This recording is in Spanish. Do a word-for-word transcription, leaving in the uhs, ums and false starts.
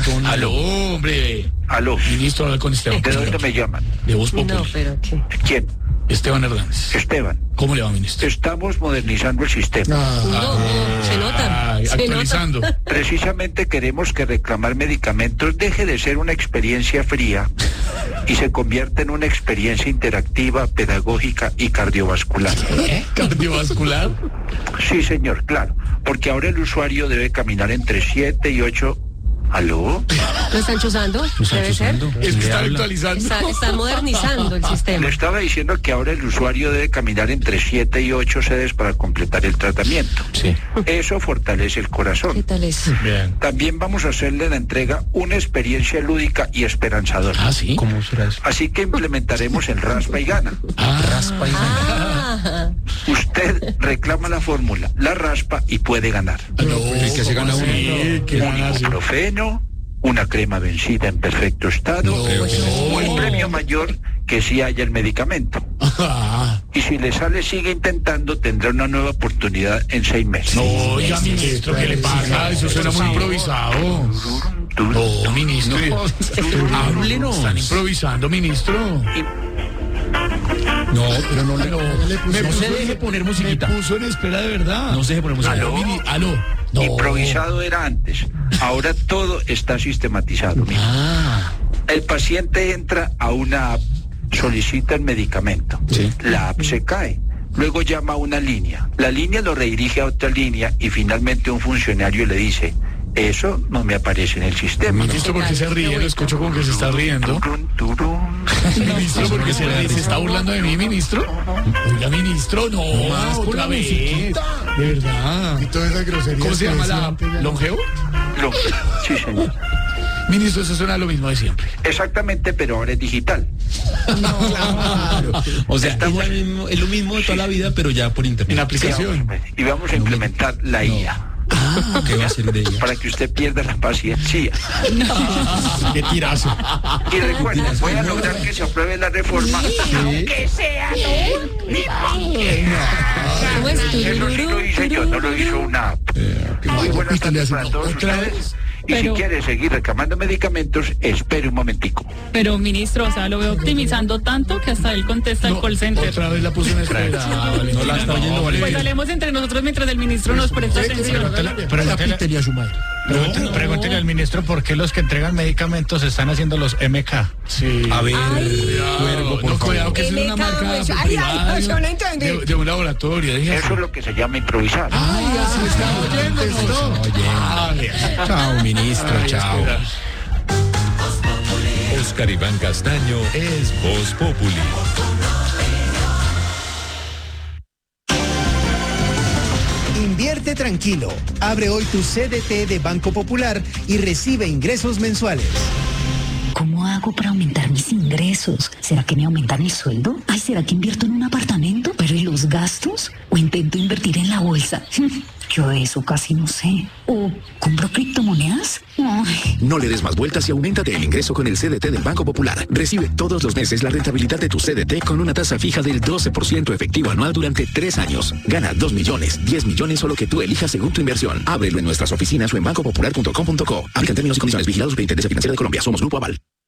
con... Aló, hombre. Aló. Ministro, habla con Esteban. ¿De dónde me llaman? De Voz Populi. No, pero ¿qué? ¿Quién? Esteban Hernández. Esteban. ¿Cómo le va, ministro? Estamos modernizando el sistema. No, se nota. Ay, se actualizando. nota. Precisamente queremos que reclamar medicamentos deje de ser una experiencia fría y se convierta en una experiencia interactiva, pedagógica y cardiovascular. ¿Eh? ¿Cardiovascular? Sí, señor, claro. Porque ahora el usuario debe caminar entre siete y ocho... ¿Aló? ¿Lo están chuzando? Debe ser. Es que está actualizando. Está, está modernizando el Le sistema. estaba diciendo que ahora el usuario debe caminar entre siete y ocho sedes para completar el tratamiento. Sí. Eso fortalece el ¿Qué corazón. tal es? Bien. También vamos a hacerle en la entrega una experiencia lúdica y esperanzadora. Ah, ¿sí? ¿Cómo será eso? Así que implementaremos el raspa y gana. Ah, raspa y... Ah, Usted reclama la fórmula, la raspa y puede ganar. No, pues, que se gana uno. Sí, que Un gana así. ibuprofeno, una crema vencida en perfecto estado, No, creo que no. o el premio mayor que si haya el medicamento. Ah, Y si le sale, sigue intentando, tendrá una nueva oportunidad en seis meses. no, oiga, ministro, ¿qué le pasa? Eso suena muy improvisado. No, ministro. Háblenos. Están improvisando, ministro. No, pero no le... No, me no puso- se deje poner musiquita. Me puso en espera de verdad. No se deje poner musiquita. Aló, mini- aló. No. Improvisado era antes. Ahora todo está sistematizado. Mira. Ah, El paciente entra a una app, solicita el medicamento. Sí. La app se cae. Luego llama a una línea. La línea lo redirige a otra línea y finalmente un funcionario le dice, eso no me aparece en el sistema. ministro, ¿por qué se ríe? Lo escucho como que se está riendo. Turun, turun. Ministro, ¿por qué se ríe? ¿Se está burlando de mí, ministro? Oiga, ministro, no, más con otra la vez. musiquita. De verdad. Y todas esas groserías. ¿Cómo se que llama la decían antes ya- longevo? Lo- Sí, señor. Ministro, eso suena lo mismo de siempre. Exactamente, pero ahora es digital. O sea, Estamos- es, la mismo- es lo mismo de toda la vida, pero ya por En internet. aplicación. Y vamos a implementar la I A Ah, ¿qué va a ser de ella? para que usted pierda la paciencia. Qué tirazo. Y recuerde, voy a lograr que se apruebe la reforma, aunque sea ¿cómo es? Eso sí lo hice yo, no lo hizo una app. Muy buenas Repítale tardes así, para ¿no? todos Otra ustedes. vez. Y Pero- si quiere seguir reclamando medicamentos, espere un momentico. Pero, ministro, o sea, lo veo optimizando tanto que hasta él contesta el No, call center. Otra vez la puso en espera. No la está oyendo, Pues Valeria. hablemos entre nosotros mientras el ministro nos presta atención. Repítele a su madre. Pregúntele, pregúntele al ministro por qué los que entregan medicamentos están haciendo los M K. Sí. A ver, Cuidado, cuervo, por no, favor. cuidado, que es una M K, marca pues, ay, ay, privada yo no entendí. de, de un laboratorio. Deje Eso así. es lo que se llama improvisar. Ay, así está oyéndonos. Oye. Ah, bien. Chao, ministro, Ay, chao. espera. Oscar Iván Castaño es Voz Populi. Invierte tranquilo. Abre hoy tu C D T de Banco Popular y recibe ingresos mensuales. ¿Cómo hago para aumentar mis ingresos? ¿Será que me aumentan el sueldo? Ay, ¿será que invierto en un apartamento? ¿Pero y los gastos? ¿O intento invertir en la bolsa? Yo de eso casi no sé. ¿O compro criptomonedas? Ay. No le des más vueltas y auméntate el ingreso con el C D T del Banco Popular. Recibe todos los meses la rentabilidad de tu C D T con una tasa fija del doce por ciento efectivo anual durante tres años. Gana dos millones, diez millones o lo que tú elijas según tu inversión. Ábrelo en nuestras oficinas o en banco popular punto com punto co. Aplican términos y condiciones. Vigilados por Intendencia Financiera de Colombia. Somos Grupo Aval.